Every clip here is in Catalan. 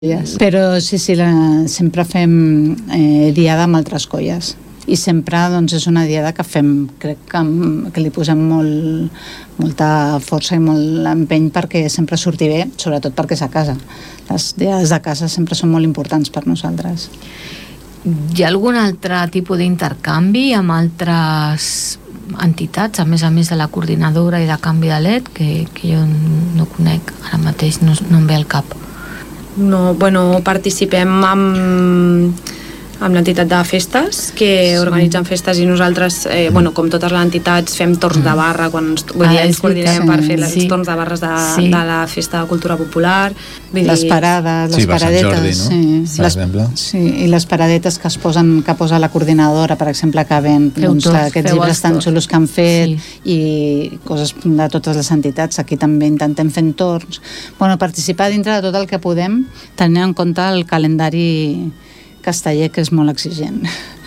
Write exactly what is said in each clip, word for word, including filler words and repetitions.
Però sí, sí, la, sempre fem eh, diada amb altres colles i sempre doncs, és una diada que fem, crec que, que li posem molt, molta força i molt empeny perquè sempre surti bé, sobretot perquè és a casa. Les diades de casa sempre són molt importants per nosaltres. Hi ha algun altre tipus d'intercanvi amb altres entitats, a més a més de la coordinadora i de canvi de L E D, que, que jo no conec, ara mateix no, no em ve al cap? No, bueno, participem amb, amb l'entitat de festes que sí. organitzen festes i nosaltres, eh, bueno, com totes les entitats, fem torns de barra quan ens, vull dir, Ah, ens coordinem sí. per fer els Sí. torns de barres de, Sí. de la festa de cultura popular. Vull Les dir, parades, les Sí, per Sant paradetes, Jordi, no? sí, Per les, exemple. sí, i les paradetes que es posen, que posa la coordinadora, per exemple, que ven Feu doncs, torns, aquests feu llibres els tan torns. xulos que han fet Sí. i coses de totes les entitats. Aquí també intentem fer torns. Bueno, participar dintre de tot el que podem, tenint en compte el calendari casteller, que és molt exigent.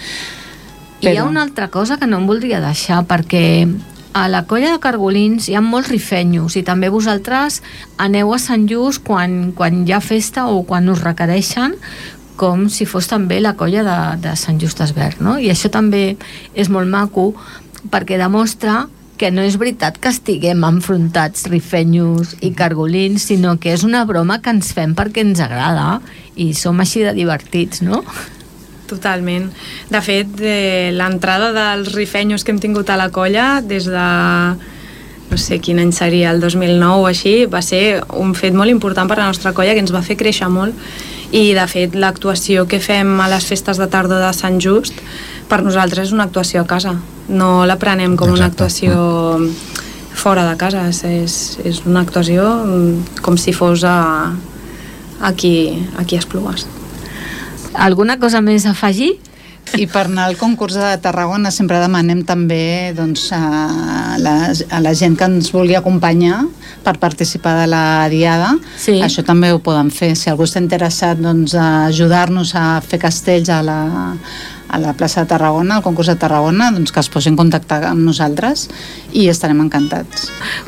I hi ha una altra cosa que no em voldria deixar, perquè a la colla de Cargolins hi ha molts rifenyos i també vosaltres aneu a Sant Just quan, quan hi ha festa o quan us requereixen, com si fos també la colla de, de Sant Just Desvern, no? I això també és molt maco perquè demostra que no és veritat que estiguem enfrontats rifenyos i cargolins, sinó que és una broma que ens fem perquè ens agrada i som així de divertits, no? Totalment. De fet, eh, l'entrada dels rifenyos que hem tingut a la colla des de, no sé quin any seria, el dos mil nou o així, va ser un fet molt important per a la nostra colla que ens va fer créixer molt. I de fet l'actuació que fem a les festes de tardor de Sant Just per nosaltres és una actuació a casa, no la prenem com una actuació fora de casa, és, és, és una actuació com si fos a, aquí, aquí a Esplugues. Alguna cosa més a afegir? I per anar al concurs de Tarragona sempre demanem també doncs, a, la, a la gent que ens vulgui acompanyar per participar de la diada. Sí. Això també ho poden fer. Si algú està interessat doncs, a ajudar-nos a fer castells a la, a la plaça de Tarragona, al concurs de Tarragona, doncs que es posi en contacte amb nosaltres i estarem encantats.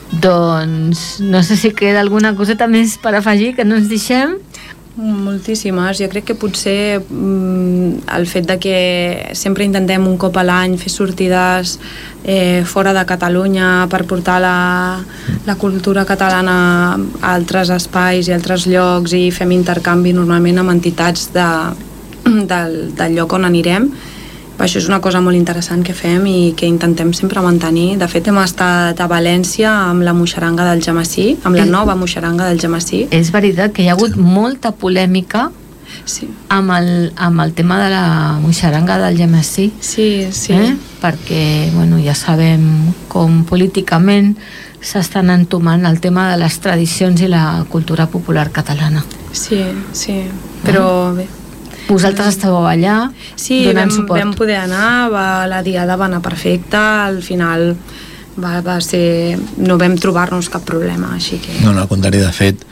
Doncs no sé si queda alguna coseta més per afegir que no ens deixem. Moltíssimes. Jo crec que potser mm, el fet de que sempre intentem un cop a l'any fer sortides eh, fora de Catalunya per portar la, la cultura catalana a altres espais i altres llocs i fem intercanvi normalment amb entitats de, del, del lloc on anirem. Això és una cosa molt interessant que fem i que intentem sempre mantenir. De fet, hem estat a València amb la moixeranga del Jamací, amb la nova moixeranga del Jamací. És veritat que hi ha hagut molta polèmica sí. amb, el, amb el tema de la moixeranga del Jamací. Sí, sí. Eh? Perquè bueno, ja sabem com políticament s'estan entomant el tema de les tradicions i la cultura popular catalana. Sí, sí. Però bé. Vosaltres estàveu allà sí, donant vam, suport. vam poder anar, va, la diada va anar perfecta, al final va, va ser, no vam trobar-nos cap problema, així que... No, no, al contrari, de fet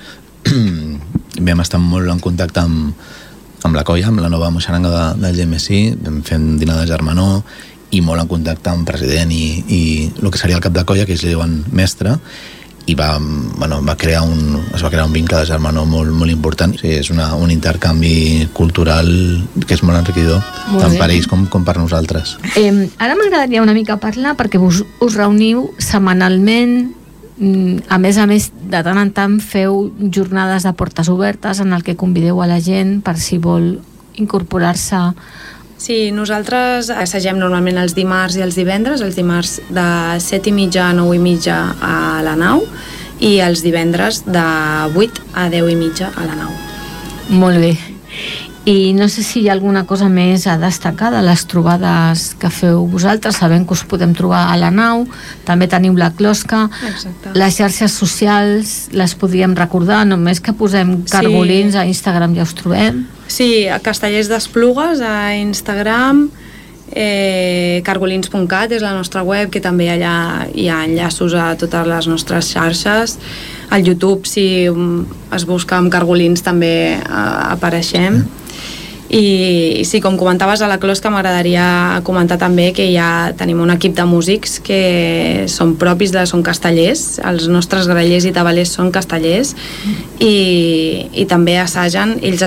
vam estar molt en contacte amb, amb la colla, amb la nova moixeranga de, del G M C, vam fer un dinar de germanor i molt en contacte amb el president i, i el que seria el cap de colla, que és Joan Mestre, i va, bueno, va crear un, es va crear un vincle de germanor molt, molt important. Sí, és una, un intercanvi cultural que és molt enriquidor, molt tant bé. Per ells com, com per nosaltres. Eh, ara m'agradaria una mica parlar perquè vos, us reuniu setmanalment, a més a més de tant en tant feu jornades de portes obertes en el que convideu a la gent per si vol incorporar-se. Sí, nosaltres assagem normalment els dimarts i els divendres, els dimarts de set i mitja a nou i mitja a la nau i els divendres de vuit a deu i mitja a la nau. Molt bé. I no sé si hi ha alguna cosa més a destacar de les trobades que feu vosaltres, sabent que us podem trobar a la nau, també teniu la closca. Exacte. Les xarxes socials les podríem recordar, només que posem Cargolins sí. A Instagram ja us trobem. Sí, a Castellers d'Esplugues a Instagram, eh, cargolins punt cat és la nostra web, que també allà hi ha enllaços a totes les nostres xarxes. Al YouTube, si es busca amb Cargolins, també eh, apareixem. I, i sí, com comentaves a la closca, m'agradaria comentar també que ja tenim un equip de músics que són propis de són castellers, els nostres grallers i tabalers són castellers i, i també assagen, ells